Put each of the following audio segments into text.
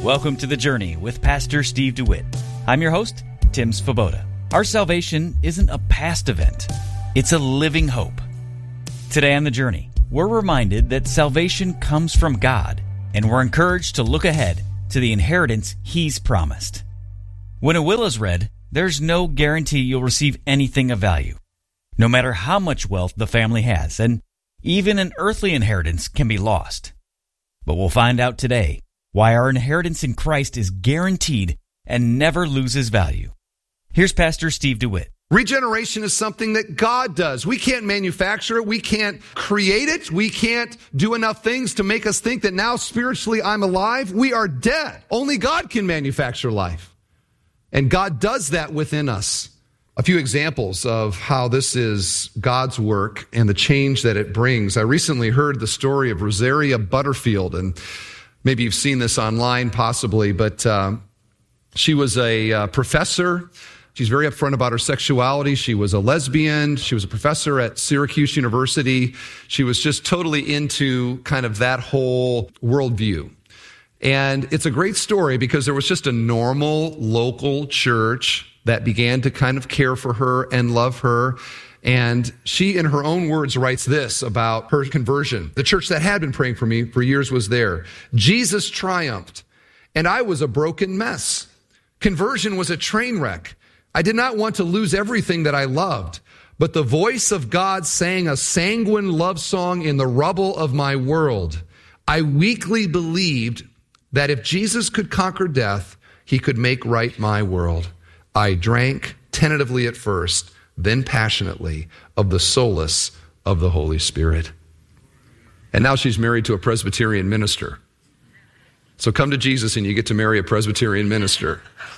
Welcome to The Journey with Pastor Steve DeWitt. I'm your host, Tim Svoboda. Our salvation isn't a past event. It's a living hope. Today on The Journey, we're reminded that salvation comes from God, and we're encouraged to look ahead to the inheritance He's promised. When a will is read, there's no guarantee you'll receive anything of value, no matter how much wealth the family has, and even an earthly inheritance can be lost. But we'll find out today why our inheritance in Christ is guaranteed and never loses value. Here's Pastor Steve DeWitt. Regeneration is something that God does. We can't manufacture it. We can't create it. We can't do enough things to make us think that now spiritually I'm alive. We are dead. Only God can manufacture life. And God does that within us. A few examples of how this is God's work and the change that it brings. I recently heard the story of Rosaria Butterfield, and maybe you've seen this online possibly, but she was a professor. She's very upfront about her sexuality. She was a lesbian. She was a professor at Syracuse University. She was just totally into kind of that whole worldview. And it's a great story because there was just a normal local church that began to kind of care for her and love her. And she, in her own words, writes this about her conversion. The church that had been praying for me for years was there. Jesus triumphed, and I was a broken mess. Conversion was a train wreck. I did not want to lose everything that I loved, but the voice of God sang a sanguine love song in the rubble of my world. I weakly believed that if Jesus could conquer death, he could make right my world. I drank tentatively at first, then passionately, of the solace of the Holy Spirit. And now she's married to a Presbyterian minister. So come to Jesus and you get to marry a Presbyterian minister.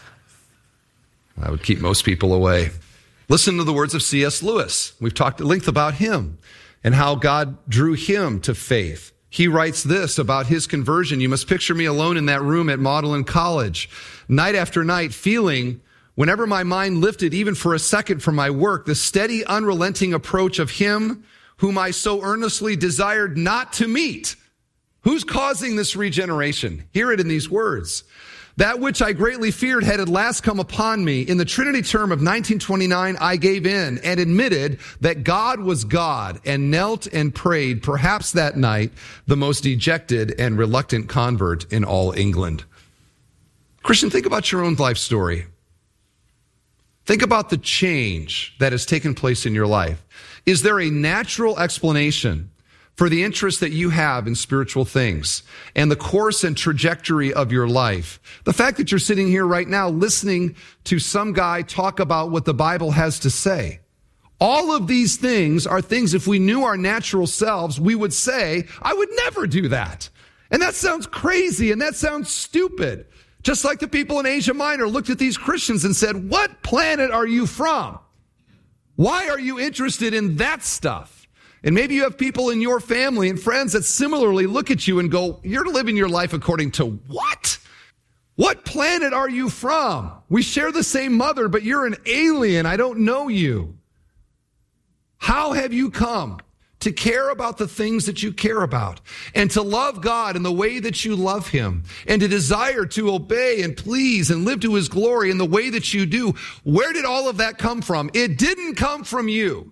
I would keep most people away. Listen to the words of C.S. Lewis. We've talked at length about him and how God drew him to faith. He writes this about his conversion. You must picture me alone in that room at Magdalen College, night after night, feeling, whenever my mind lifted even for a second from my work, the steady, unrelenting approach of him whom I so earnestly desired not to meet. Who's causing this regeneration? Hear it in these words. That which I greatly feared had at last come upon me. In the Trinity term of 1929, I gave in and admitted that God was God and knelt and prayed, perhaps that night, the most dejected and reluctant convert in all England. Christian, think about your own life story. Think about the change that has taken place in your life. Is there a natural explanation for the interest that you have in spiritual things and the course and trajectory of your life? The fact that you're sitting here right now listening to some guy talk about what the Bible has to say. All of these things are things, if we knew our natural selves, we would say, I would never do that. And that sounds crazy and that sounds stupid. Just like the people in Asia Minor looked at these Christians and said, what planet are you from? Why are you interested in that stuff? And maybe you have people in your family and friends that similarly look at you and go, you're living your life according to what? What planet are you from? We share the same mother, but you're an alien. I don't know you. How have you come to care about the things that you care about and to love God in the way that you love him and to desire to obey and please and live to his glory in the way that you do? Where did all of that come from? It didn't come from you.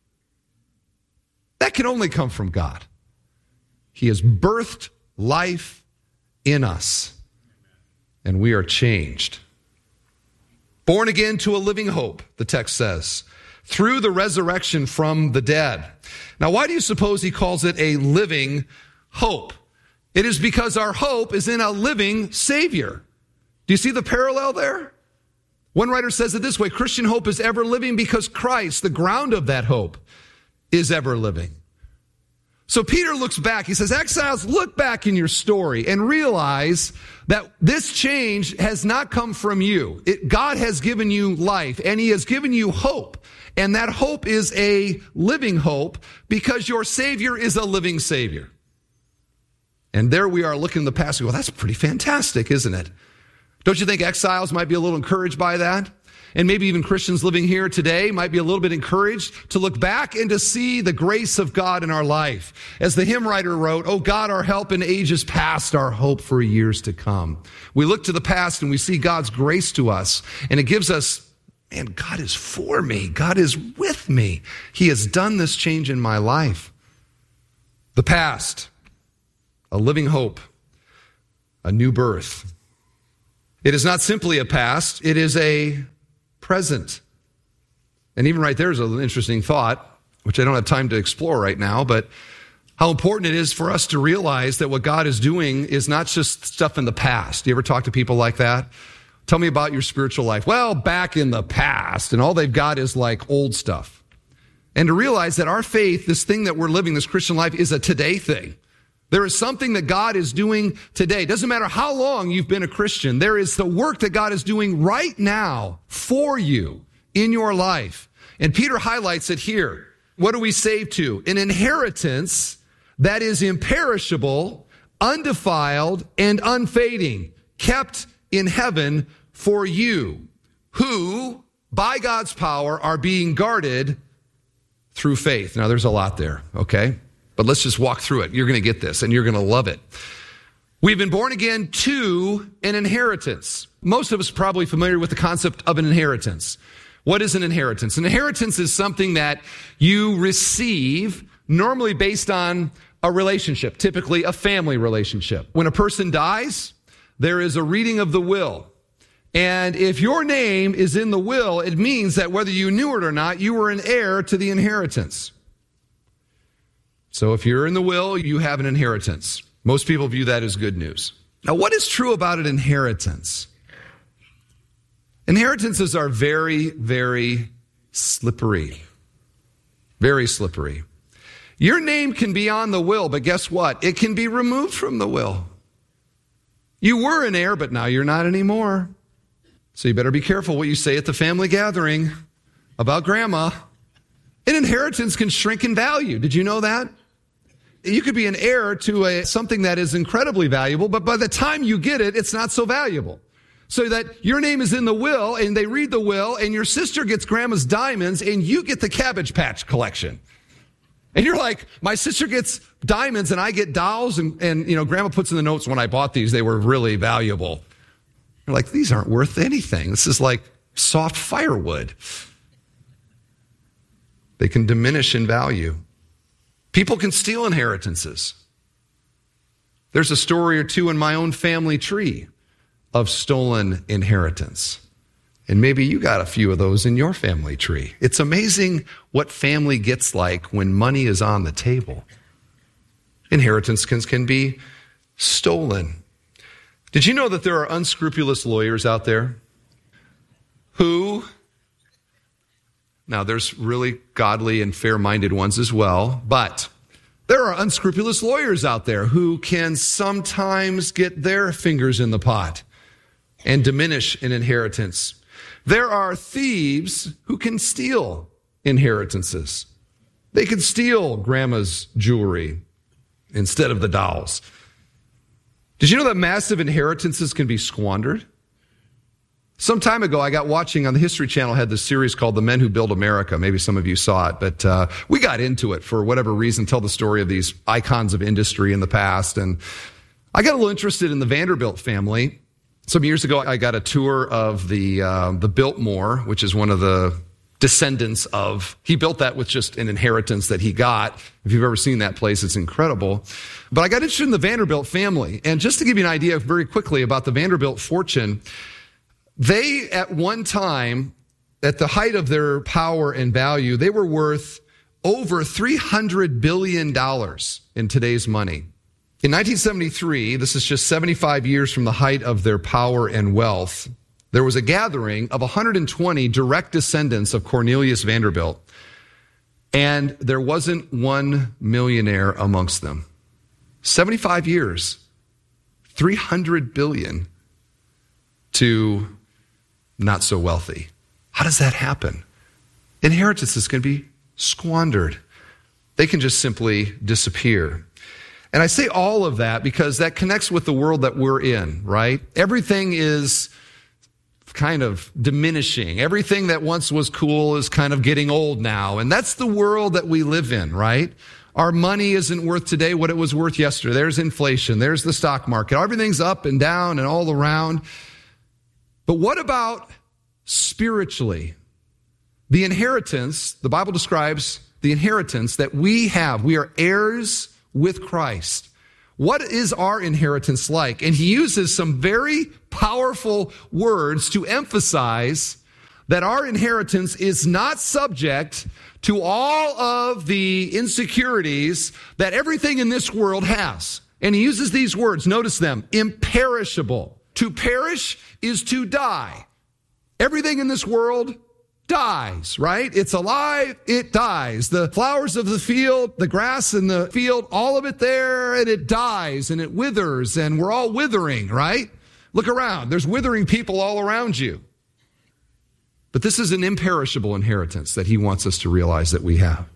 That can only come from God. He has birthed life in us, and we are changed. Born again to a living hope, the text says, through the resurrection from the dead. Now, why do you suppose he calls it a living hope? It is because our hope is in a living Savior. Do you see the parallel there? One writer says it this way: Christian hope is ever living because Christ, the ground of that hope, is ever living. So Peter looks back. He says, exiles, look back in your story and realize that this change has not come from you. God has given you life and he has given you hope. And that hope is a living hope because your Savior is a living Savior. And there we are looking in the past and go, that's pretty fantastic, isn't it? Don't you think exiles might be a little encouraged by that? and maybe even Christians living here today might be a little bit encouraged to look back and to see the grace of God in our life. As the hymn writer wrote, "O God, our help in ages past, our hope for years to come." We look to the past and we see God's grace to us, and it gives us, man, God is for me. God is with me. He has done this change in my life. The past, a living hope, a new birth. It is not simply a past, it is a present. And even right there is an interesting thought, which I don't have time to explore right now, but how important it is for us to realize that what God is doing is not just stuff in the past. You ever talk to people like that? Tell me about your spiritual life. Well, back in the past, and all they've got is like old stuff. And to realize that our faith, this thing that we're living, this Christian life, is a today thing. There is something that God is doing today. It doesn't matter how long you've been a Christian. There is the work that God is doing right now for you in your life. And Peter highlights it here. What are we saved to? An inheritance that is imperishable, undefiled, and unfading, kept in heaven for you, who, by God's power, are being guarded through faith. Now, there's a lot there, okay? But let's just walk through it. You're going to get this, and you're going to love it. We've been born again to an inheritance. Most of us are probably familiar with the concept of an inheritance. What is an inheritance? An inheritance is something that you receive, normally based on a relationship, typically a family relationship. When a person dies, there is a reading of the will. And if your name is in the will, it means that whether you knew it or not, you were an heir to the inheritance. So if you're in the will, you have an inheritance. Most people view that as good news. Now, what is true about an inheritance? Inheritances are very, very slippery. Very slippery. Your name can be on the will, but guess what? It can be removed from the will. You were an heir, but now you're not anymore. So you better be careful what you say at the family gathering about grandma. An inheritance can shrink in value. Did you know that? You could be an heir to something that is incredibly valuable, but by the time you get it, it's not so valuable. So that your name is in the will, and they read the will, and your sister gets grandma's diamonds, and you get the Cabbage Patch collection. And you're like, my sister gets diamonds, and I get dolls, and grandma puts in the notes, when I bought these, they were really valuable. You're like, these aren't worth anything. This is like soft firewood. They can diminish in value. People can steal inheritances. There's a story or two in my own family tree of stolen inheritance. And maybe you got a few of those in your family tree. It's amazing what family gets like when money is on the table. Inheritance can be stolen. Did you know that there are unscrupulous lawyers out there who... Now, there's really godly and fair-minded ones as well, but there are unscrupulous lawyers out there who can sometimes get their fingers in the pot and diminish an inheritance. There are thieves who can steal inheritances. They can steal grandma's jewelry instead of the dolls. Did you know that massive inheritances can be squandered? Some time ago, I got watching on the History Channel, had this series called The Men Who Built America. Maybe some of you saw it, but we got into it for whatever reason, tell the story of these icons of industry in the past. And I got a little interested in the Vanderbilt family. Some years ago, I got a tour of the Biltmore, which is one of the descendants of, he built that with just an inheritance that he got. If you've ever seen that place, it's incredible. But I got interested in the Vanderbilt family. And just to give you an idea very quickly about the Vanderbilt fortune, they, at one time, at the height of their power and value, they were worth over $300 billion in today's money. In 1973, this is just 75 years from the height of their power and wealth, there was a gathering of 120 direct descendants of Cornelius Vanderbilt, and there wasn't one millionaire amongst them. 75 years, $300 billion to not so wealthy. How does that happen? Inheritances can be squandered. They can just simply disappear. And I say all of that because that connects with the world that we're in, right? Everything is kind of diminishing. Everything that once was cool is kind of getting old now. And that's the world that we live in, right? Our money isn't worth today what it was worth yesterday. There's inflation. There's the stock market. Everything's up and down and all around. But what about spiritually? The inheritance, the Bible describes the inheritance that we have. We are heirs with Christ. What is our inheritance like? And he uses some very powerful words to emphasize that our inheritance is not subject to all of the insecurities that everything in this world has. And he uses these words, notice them, imperishable. To perish is to die. Everything in this world dies, right? It's alive, it dies. The flowers of the field, the grass in the field, all of it there, and it dies and it withers, and we're all withering, right? Look around. There's withering people all around you. But this is an imperishable inheritance that he wants us to realize that we have.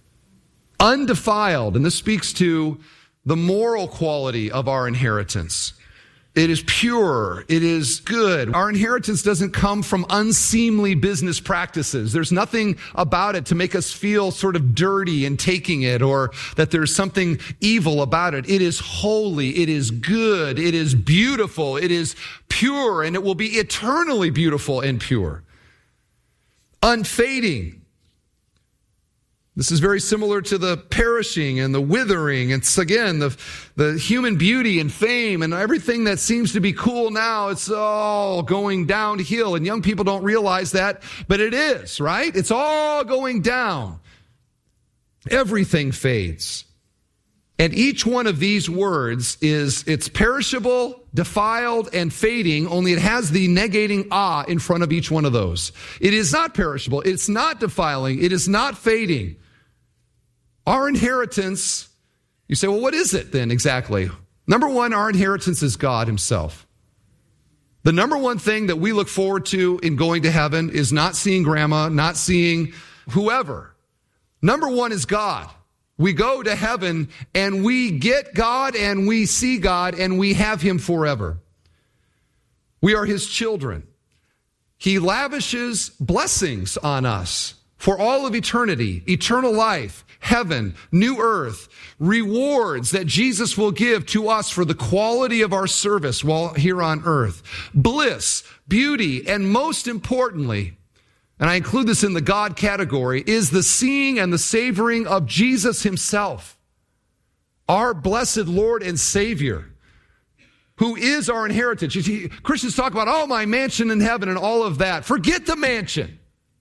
Undefiled, and this speaks to the moral quality of our inheritance. It is pure. It is good. Our inheritance doesn't come from unseemly business practices. There's nothing about it to make us feel sort of dirty in taking it, or that there's something evil about it. It is holy. It is good. It is beautiful. It is pure, and it will be eternally beautiful and pure. Unfading. This is very similar to the perishing and the withering. It's, again, the human beauty and fame and everything that seems to be cool now. It's all going downhill, and young people don't realize that, but it is, right? It's all going down. Everything fades. And each one of these words it's perishable, defiled, and fading, only it has the negating ah in front of each one of those. It is not perishable. It's not defiling. It is not fading. Our inheritance, you say, well, what is it then exactly? Number one, our inheritance is God himself. The number one thing that we look forward to in going to heaven is not seeing grandma, not seeing whoever. Number one is God. We go to heaven and we get God and we see God and we have him forever. We are his children. He lavishes blessings on us for all of eternity, eternal life, heaven, new earth, rewards that Jesus will give to us for the quality of our service while here on earth, bliss, beauty, and most importantly, and I include this in the God category, is the seeing and the savoring of Jesus himself, our blessed Lord and Savior, who is our inheritance. You see, Christians talk about, oh, my mansion in heaven and all of that. Forget the mansion.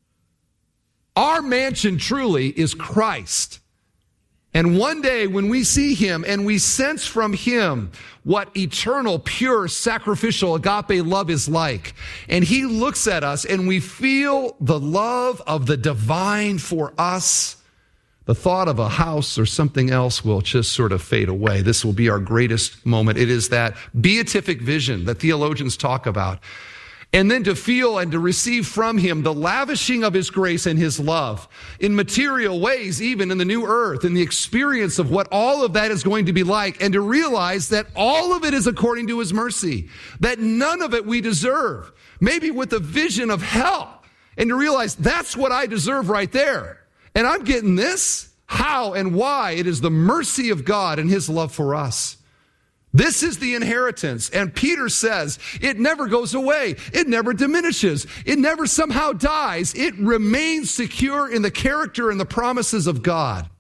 Our mansion truly is Christ. And one day when we see him and we sense from him what eternal, pure, sacrificial agape love is like, and he looks at us and we feel the love of the divine for us, the thought of a house or something else will just sort of fade away. This will be our greatest moment. It is that beatific vision that theologians talk about. And then to feel and to receive from him the lavishing of his grace and his love in material ways, even in the new earth, in the experience of what all of that is going to be like, and to realize that all of it is according to his mercy, that none of it we deserve, maybe with a vision of hell, and to realize that's what I deserve right there. And I'm getting this? How and why? It is the mercy of God and his love for us. This is the inheritance. And Peter says it never goes away. It never diminishes. It never somehow dies. It remains secure in the character and the promises of God.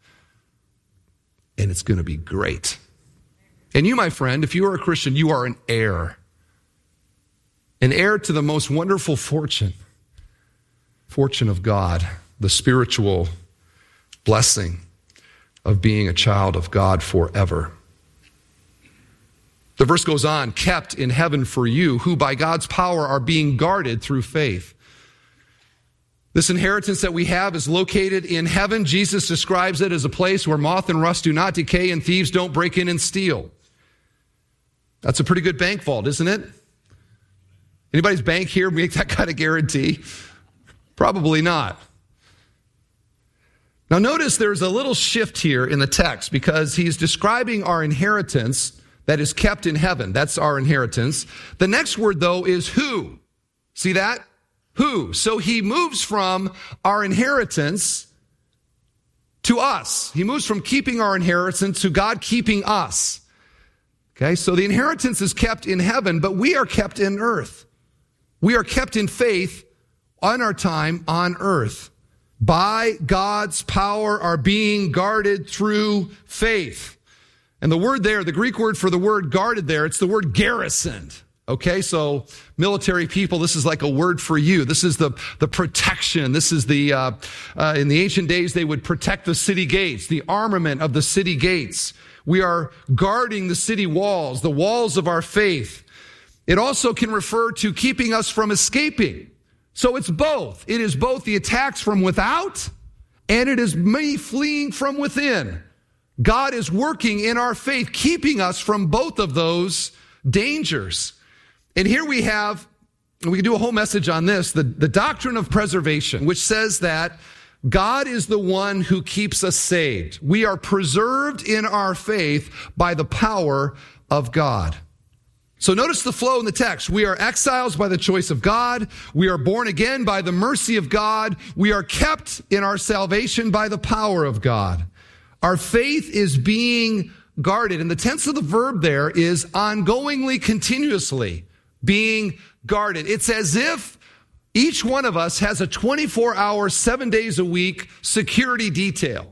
And it's going to be great. And you, my friend, if you are a Christian, you are an heir. An heir to the most wonderful fortune of God, the spiritual blessing of being a child of God forever. The verse goes on, kept in heaven for you, who by God's power are being guarded through faith. This inheritance that we have is located in heaven. Jesus describes it as a place where moth and rust do not decay and thieves don't break in and steal. That's a pretty good bank vault, isn't it? Anybody's bank here make that kind of guarantee? Probably not. Now notice there's a little shift here in the text because he's describing our inheritance that is kept in heaven. That's our inheritance. The next word, though, is who. See that? Who? So he moves from our inheritance to us. He moves from keeping our inheritance to God keeping us. Okay, so the inheritance is kept in heaven, but we are kept in earth. We are kept in faith on our time on earth. By God's power are being guarded through faith. And the word there, the Greek word for the word guarded there, it's the word garrisoned. Okay, so military people, this is like a word for you. This is the protection. This is the, in the ancient days, they would protect the city gates, the armament of the city gates. We are guarding the city walls, the walls of our faith. It also can refer to keeping us from escaping. So it's both. It is both the attacks from without, and it is me fleeing from within. God is working in our faith, keeping us from both of those dangers. And here we have, we can do a whole message on this, the doctrine of preservation, which says that God is the one who keeps us saved. We are preserved in our faith by the power of God. So notice the flow in the text. We are exiles by the choice of God. We are born again by the mercy of God. We are kept in our salvation by the power of God. Our faith is being guarded. And the tense of the verb there is ongoingly, continuously being guarded. It's as if each one of us has a 24-hour, 7 days a week security detail.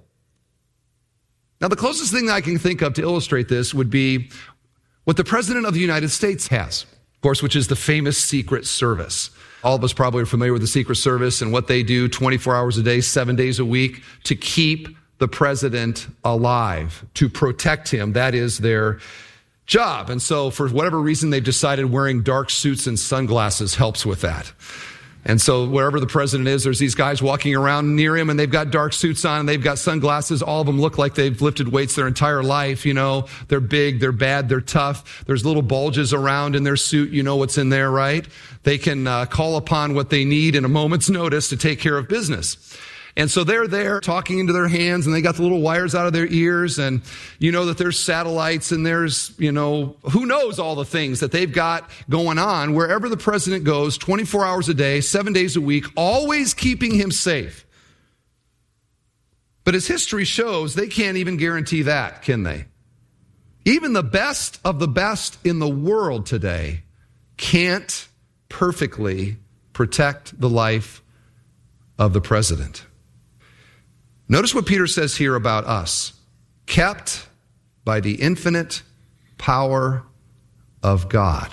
Now, the closest thing that I can think of to illustrate this would be what the President of the United States has, of course, which is the famous Secret Service. All of us probably are familiar with the Secret Service and what they do 24 hours a day, 7 days a week to keep the president alive, to protect him. That is their job. And so for whatever reason, they've decided wearing dark suits and sunglasses helps with that. And so wherever the president is, there's these guys walking around near him and they've got dark suits on and they've got sunglasses. All of them look like they've lifted weights their entire life. You know, they're big, they're bad, they're tough. There's little bulges around in their suit. You know what's in there, right? They can call upon what they need in a moment's notice to take care of business. And so they're there talking into their hands and they got the little wires out of their ears and you know that there's satellites and there's, you know, who knows all the things that they've got going on wherever the president goes 24 hours a day, 7 days a week, always keeping him safe. But as history shows, they can't even guarantee that, can they? Even the best of the best in the world today can't perfectly protect the life of the president. Notice what Peter says here about us. Kept by the infinite power of God.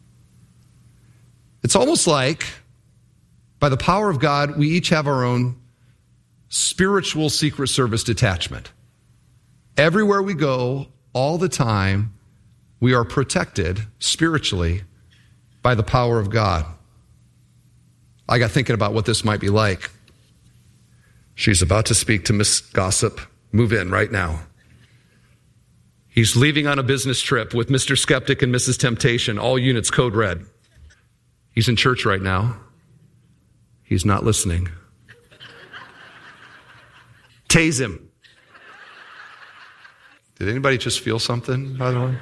It's almost like by the power of God, we each have our own spiritual Secret Service detachment. Everywhere we go, all the time, we are protected spiritually by the power of God. I got thinking about what this might be like. She's about to speak to Miss Gossip. Move in right now. He's leaving on a business trip with Mr. Skeptic and Mrs. Temptation, all units code red. He's in church right now. He's not listening. Tase him. Did anybody just feel something, by the way?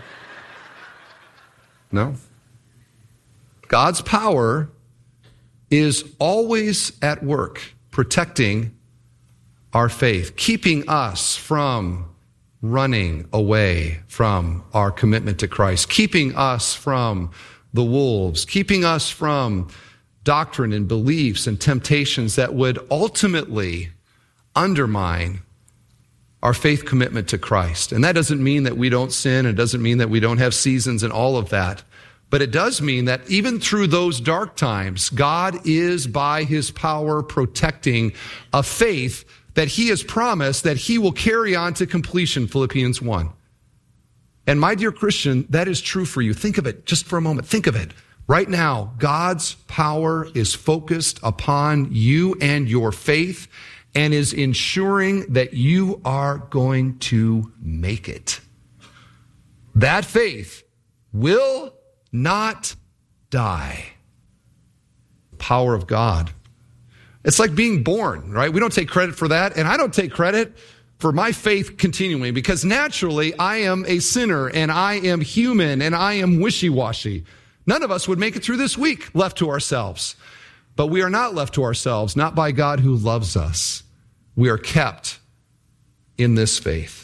No? God's power is always at work, protecting our faith, keeping us from running away from our commitment to Christ, keeping us from the wolves, keeping us from doctrine and beliefs and temptations that would ultimately undermine our faith commitment to Christ. And that doesn't mean that we don't sin. It doesn't mean that we don't have seasons and all of that. But it does mean that even through those dark times, God is by his power protecting a faith that he has promised that he will carry on to completion, Philippians 1. And my dear Christian, that is true for you. Think of it just for a moment. Think of it. Right now, God's power is focused upon you and your faith and is ensuring that you are going to make it. That faith will not die. Power of God. It's like being born, right? We don't take credit for that, and I don't take credit for my faith continuing because naturally I am a sinner and I am human and I am wishy-washy. None of us would make it through this week left to ourselves. But we are not left to ourselves, not by God who loves us. We are kept in this faith.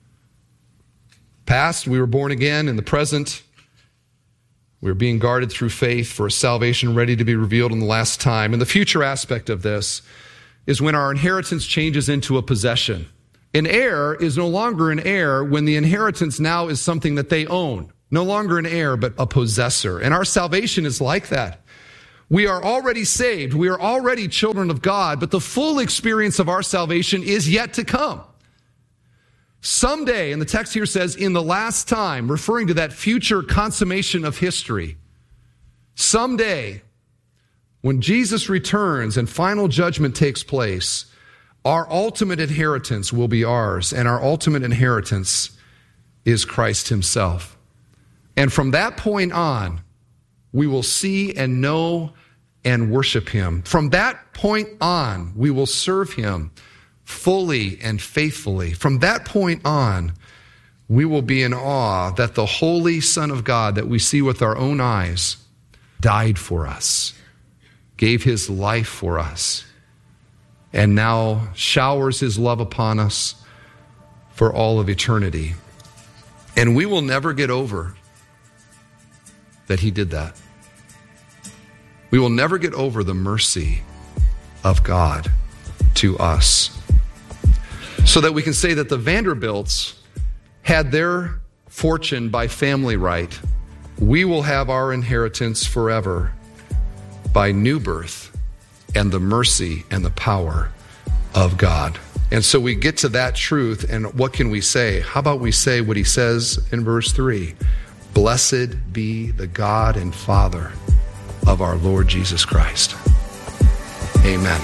Past, we were born again. In the present, we are being guarded through faith for a salvation ready to be revealed in the last time. And the future aspect of this is when our inheritance changes into a possession. An heir is no longer an heir when the inheritance now is something that they own. No longer an heir, but a possessor. And our salvation is like that. We are already saved. We are already children of God, but the full experience of our salvation is yet to come. Someday, and the text here says, in the last time, referring to that future consummation of history, someday, when Jesus returns and final judgment takes place, our ultimate inheritance will be ours, and our ultimate inheritance is Christ himself. And from that point on, we will see and know and worship him. From that point on, we will serve him fully and faithfully. From that point on, we will be in awe that the Holy Son of God that we see with our own eyes died for us, gave his life for us, and now showers his love upon us for all of eternity. And we will never get over that he did that. We will never get over the mercy of God to us. So that we can say that the Vanderbilts had their fortune by family right. We will have our inheritance forever by new birth and the mercy and the power of God. And so we get to that truth, and what can we say? How about we say what he says in verse 3? Blessed be the God and Father of our Lord Jesus Christ. Amen.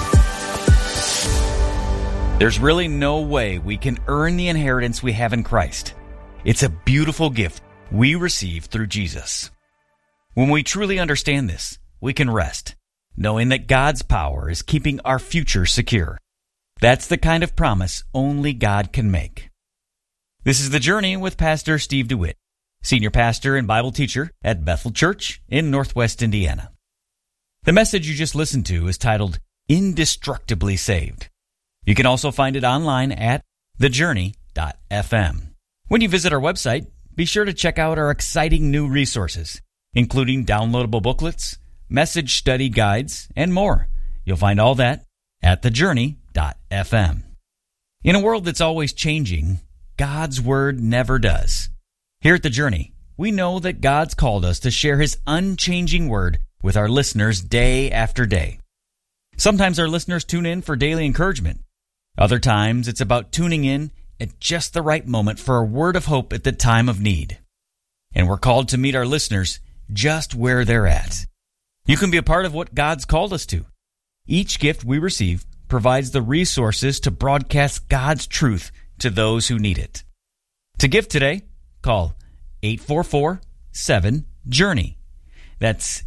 There's really no way we can earn the inheritance we have in Christ. It's a beautiful gift we receive through Jesus. When we truly understand this, we can rest, knowing that God's power is keeping our future secure. That's the kind of promise only God can make. This is The Journey with Pastor Steve DeWitt, Senior Pastor and Bible Teacher at Bethel Church in Northwest Indiana. The message you just listened to is titled, Indestructibly Saved. You can also find it online at thejourney.fm. When you visit our website, be sure to check out our exciting new resources, including downloadable booklets, message study guides, and more. You'll find all that at thejourney.fm. In a world that's always changing, God's Word never does. Here at The Journey, we know that God's called us to share His unchanging Word with our listeners day after day. Sometimes our listeners tune in for daily encouragement. Other times, it's about tuning in at just the right moment for a word of hope at the time of need. And we're called to meet our listeners just where they're at. You can be a part of what God's called us to. Each gift we receive provides the resources to broadcast God's truth to those who need it. To give today, call 844-7-JOURNEY. That's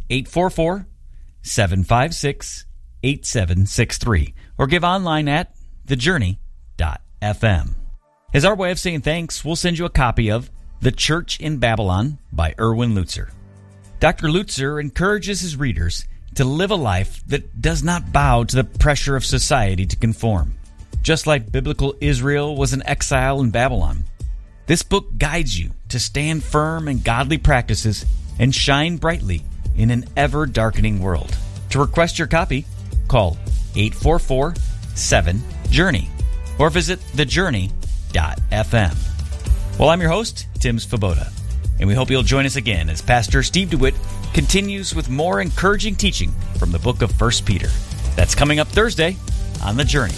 844-756-8763. Or give online at thejourney.fm. As our way of saying thanks, we'll send you a copy of The Church in Babylon by Erwin Lutzer. Dr. Lutzer encourages his readers to live a life that does not bow to the pressure of society to conform. Just like biblical Israel was in exile in Babylon, this book guides you to stand firm in godly practices and shine brightly in an ever-darkening world. To request your copy, call 844-7-JOURNEY or visit thejourney.fm. Well, I'm your host, Tim Svoboda, and we hope you'll join us again as Pastor Steve DeWitt continues with more encouraging teaching from the book of 1 Peter. That's coming up Thursday on The Journey.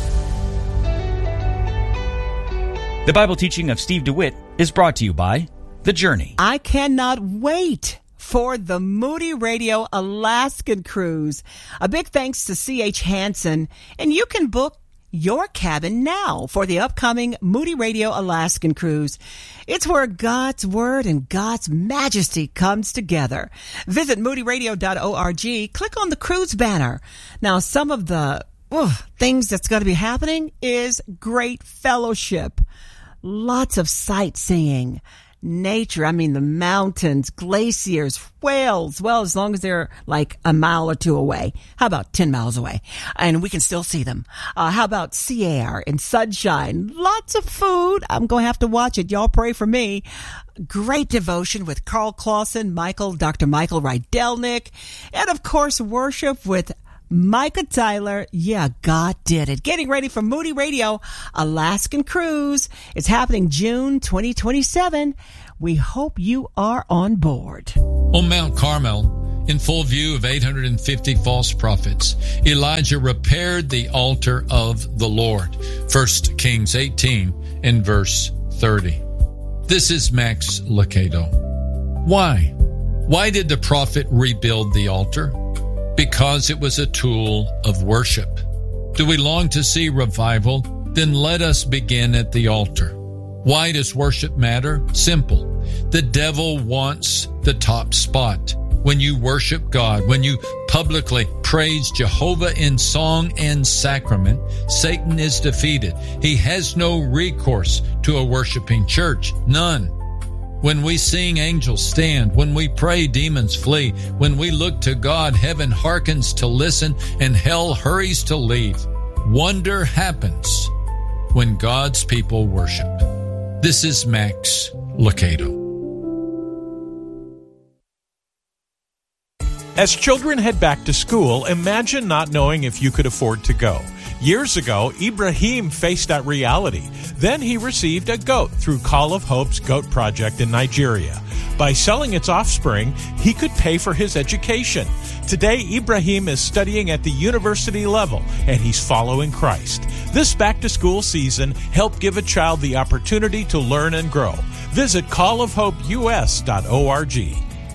The Bible teaching of Steve DeWitt is brought to you by The Journey. I cannot wait for the Moody Radio Alaskan Cruise. A big thanks to C.H. Hansen, and you can book your cabin now for the upcoming Moody Radio Alaskan Cruise. It's where God's Word and God's majesty comes together. Visit moodyradio.org. Click on the cruise banner. Now, some of the things that's going to be happening is great fellowship, lots of sightseeing, nature. I mean, the mountains, glaciers, whales. Well, as long as they're like a mile or two away. How about 10 miles away? And we can still see them. How about sea air and sunshine? Lots of food. I'm going to have to watch it. Y'all pray for me. Great devotion with Carl Clausen, Dr. Michael Rydelnik, and of course, worship with Micah Tyler. Yeah, God did it. Getting ready for Moody Radio Alaskan Cruise. It's happening June 2027. We hope you are on board. On Mount Carmel, in full view of 850 false prophets, Elijah repaired the altar of the Lord. 1 Kings 18 and verse 30. This is Max Lucado. Why? Why did the prophet rebuild the altar? Because it was a tool of worship. Do we long to see revival? Then let us begin at the altar. Why does worship matter? Simple. The devil wants the top spot. When you worship God, when you publicly praise Jehovah in song and sacrament, Satan is defeated. He has no recourse to a worshiping church. None. When we sing, angels stand. When we pray, demons flee. When we look to God, heaven hearkens to listen and hell hurries to leave. Wonder happens when God's people worship. This is Max Lucado. As children head back to school, imagine not knowing if you could afford to go. Years ago, Ibrahim faced that reality. Then he received a goat through Call of Hope's Goat Project in Nigeria. By selling its offspring, he could pay for his education. Today, Ibrahim is studying at the university level, and he's following Christ. This back-to-school season, help give a child the opportunity to learn and grow. Visit callofhopeus.org.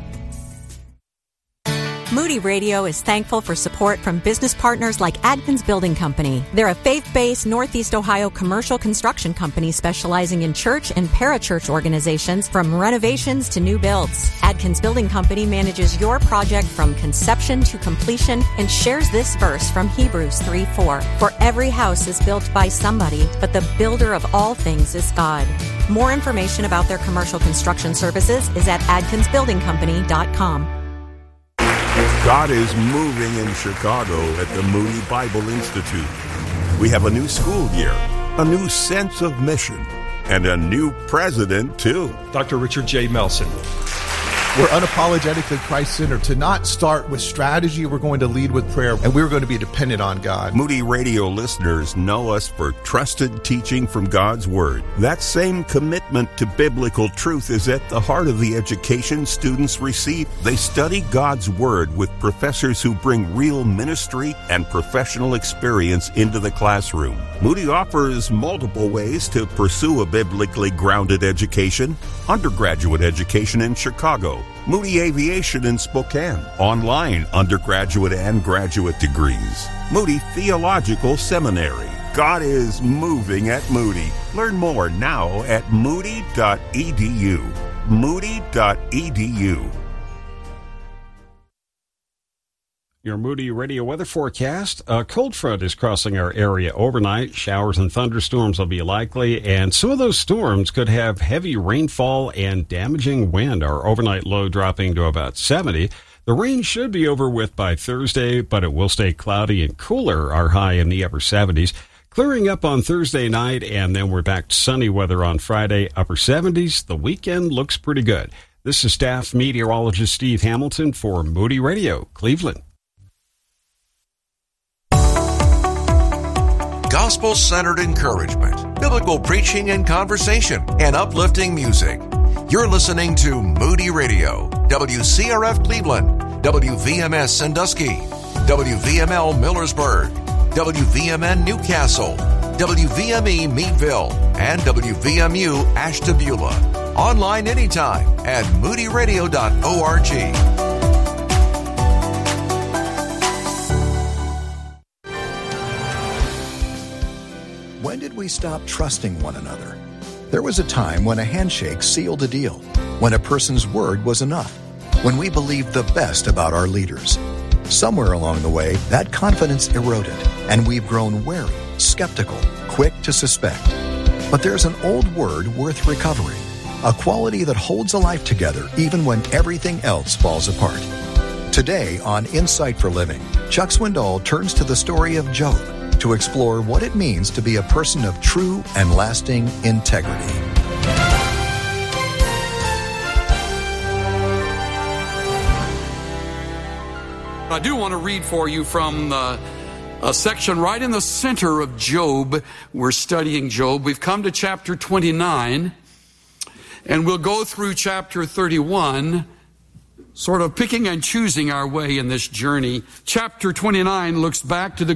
Moody Radio is thankful for support from business partners like Adkins Building Company. They're a faith-based Northeast Ohio commercial construction company specializing in church and parachurch organizations from renovations to new builds. Adkins Building Company manages your project from conception to completion and shares this verse from Hebrews 3:4. For every house is built by somebody, but the builder of all things is God. More information about their commercial construction services is at adkinsbuildingcompany.com. God is moving in Chicago at the Moody Bible Institute. We have a new school year, a new sense of mission, and a new president, too. Dr. Richard J. Melson. We're unapologetically Christ-centered. To not start with strategy, we're going to lead with prayer, and we're going to be dependent on God. Moody Radio listeners know us for trusted teaching from God's Word. That same commitment to biblical truth is at the heart of the education students receive. They study God's Word with professors who bring real ministry and professional experience into the classroom. Moody offers multiple ways to pursue a biblically grounded education. Undergraduate education in Chicago, Moody Aviation in Spokane, online undergraduate and graduate degrees, Moody Theological Seminary. God is moving at Moody. Learn more now at moody.edu. Moody.edu. Your Moody Radio weather forecast. A cold front is crossing our area overnight. Showers and thunderstorms will be likely, and some of those storms could have heavy rainfall and damaging wind. Our overnight low dropping to about 70. The rain should be over with by Thursday, but it will stay cloudy and cooler. Our high in the upper 70s. Clearing up on Thursday night, and then we're back to sunny weather on Friday, upper 70s. The weekend looks pretty good. This is staff meteorologist Steve Hamilton for Moody Radio, Cleveland. Gospel-centered encouragement, biblical preaching and conversation, and uplifting music. You're listening to Moody Radio, WCRF Cleveland, WVMS Sandusky, WVML Millersburg, WVMN Newcastle, WVME Meadville, and WVMU Ashtabula. Online anytime at moodyradio.org. When did we stop trusting one another? There was a time when a handshake sealed a deal, when a person's word was enough, when we believed the best about our leaders. Somewhere along the way, that confidence eroded, and we've grown wary, skeptical, quick to suspect. But there's an old word worth recovering: a quality that holds a life together even when everything else falls apart. Today on Insight for Living, Chuck Swindoll turns to the story of Job to explore what it means to be a person of true and lasting integrity. I do want to read for you from a section right in the center of Job. We're studying Job. We've come to chapter 29, and we'll go through chapter 31, sort of picking and choosing our way in this journey. Chapter 29 looks back to the